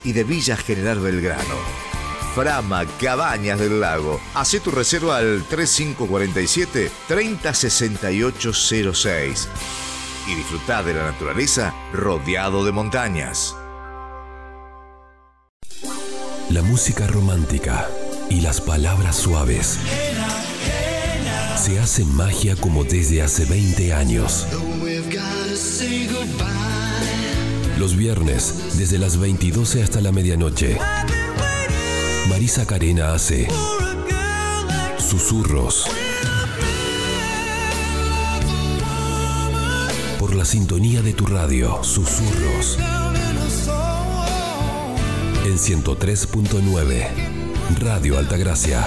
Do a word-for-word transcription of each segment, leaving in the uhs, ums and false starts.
y de Villa General Belgrano. Frama Cabañas del Lago. Hacé tu reserva al tres cinco cuatro siete, tres cero seis ocho cero seis y disfrutá de la naturaleza rodeado de montañas. La música romántica y las palabras suaves se hacen magia como desde hace veinte años. Los viernes, desde las veinte y doce hasta la medianoche, Marisa Carena hace Susurros por la sintonía de tu radio. Susurros en ciento tres punto nueve Radio Altagracia.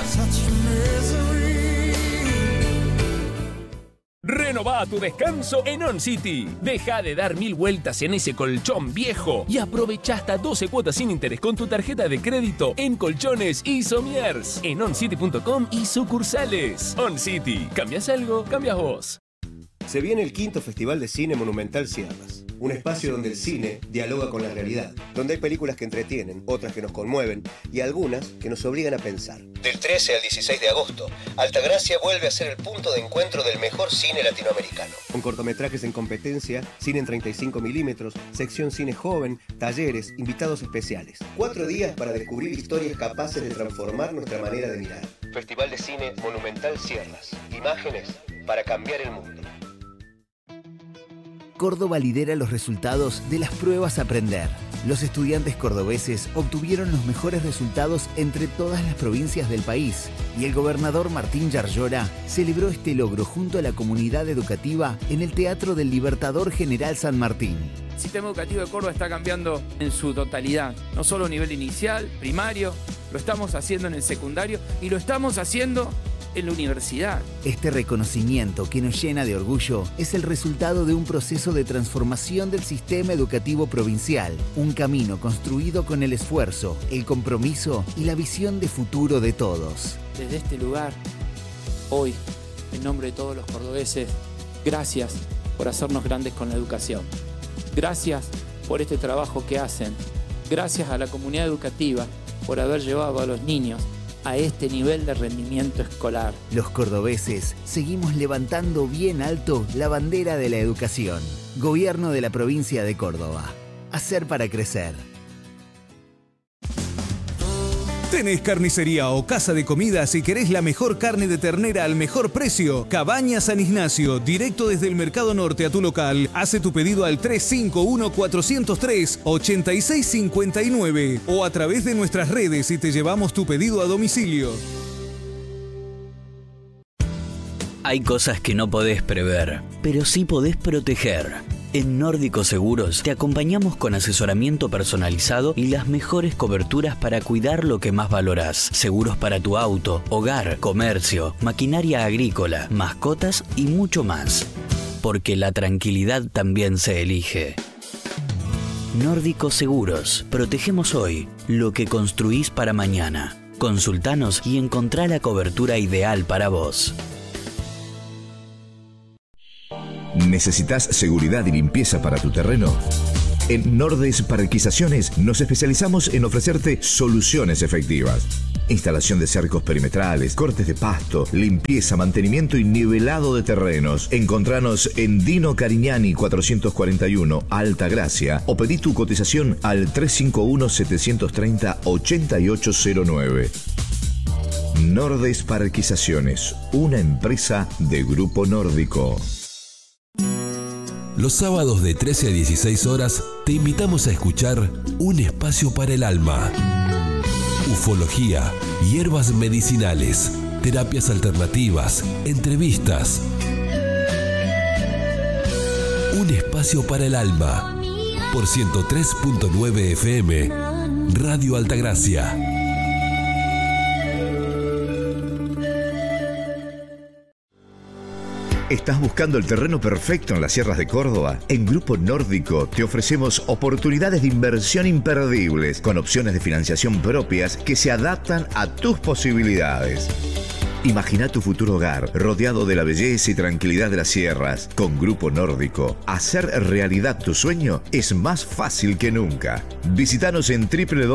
Renová tu descanso en On City. Deja de dar mil vueltas en ese colchón viejo y aprovecha hasta doce cuotas sin interés con tu tarjeta de crédito en colchones y somiers en on city punto com y sucursales. On City. ¿Cambias algo? Cambias vos. Se viene el quinto Festival de Cine Monumental Sierras. Un espacio donde el cine dialoga con la realidad, donde hay películas que entretienen, otras que nos conmueven y algunas que nos obligan a pensar. Del trece al dieciséis de agosto, Altagracia vuelve a ser el punto de encuentro del mejor cine latinoamericano. Con cortometrajes en competencia, cine en treinta y cinco milímetros, sección cine joven, talleres, invitados especiales. Cuatro días para descubrir historias capaces de transformar nuestra manera de mirar. Festival de Cine Monumental Sierras. Imágenes para cambiar el mundo. Córdoba lidera los resultados de las pruebas Aprender. Los estudiantes cordobeses obtuvieron los mejores resultados entre todas las provincias del país y el gobernador Martín Yarlora celebró este logro junto a la comunidad educativa en el Teatro del Libertador General San Martín. El sistema educativo de Córdoba está cambiando en su totalidad, no solo a nivel inicial, primario, lo estamos haciendo en el secundario y lo estamos haciendo en la universidad. Este reconocimiento que nos llena de orgullo es el resultado de un proceso de transformación del sistema educativo provincial, un camino construido con el esfuerzo, el compromiso y la visión de futuro de todos. Desde este lugar, hoy, en nombre de todos los cordobeses, gracias por hacernos grandes con la educación. Gracias por este trabajo que hacen. Gracias a la comunidad educativa por haber llevado a los niños a este nivel de rendimiento escolar. Los cordobeses seguimos levantando bien alto la bandera de la educación. Gobierno de la provincia de Córdoba. Hacer para crecer. ¿Tenés carnicería o casa de comidas y querés la mejor carne de ternera al mejor precio? Cabañas San Ignacio, directo desde el Mercado Norte a tu local. Hace tu pedido al tres cinco uno, cuatro cero tres, ocho seis cinco nueve o a través de nuestras redes y te llevamos tu pedido a domicilio. Hay cosas que no podés prever, pero sí podés proteger. En Nórdico Seguros te acompañamos con asesoramiento personalizado y las mejores coberturas para cuidar lo que más valorás. Seguros para tu auto, hogar, comercio, maquinaria agrícola, mascotas y mucho más. Porque la tranquilidad también se elige. Nórdico Seguros. Protegemos hoy lo que construís para mañana. Consultanos y encontrá la cobertura ideal para vos. ¿Necesitas seguridad y limpieza para tu terreno? En Nordes Parquizaciones nos especializamos en ofrecerte soluciones efectivas. Instalación de cercos perimetrales, cortes de pasto, limpieza, mantenimiento y nivelado de terrenos. Encontranos en Dino Carignani cuatrocientos cuarenta y uno, Altagracia, o pedí tu cotización al tres cinco uno, siete tres cero, ocho ocho cero nueve. Nordes Parquizaciones, una empresa de Grupo Nórdico. Los sábados de trece a dieciséis horas te invitamos a escuchar Un Espacio para el Alma. Ufología, hierbas medicinales, terapias alternativas, entrevistas. Un Espacio para el Alma. Por ciento tres punto nueve F M, Radio Altagracia. ¿Estás buscando el terreno perfecto en las sierras de Córdoba? En Grupo Nórdico te ofrecemos oportunidades de inversión imperdibles con opciones de financiación propias que se adaptan a tus posibilidades. Imagina tu futuro hogar rodeado de la belleza y tranquilidad de las sierras. Con Grupo Nórdico, hacer realidad tu sueño es más fácil que nunca. Visítanos en w w w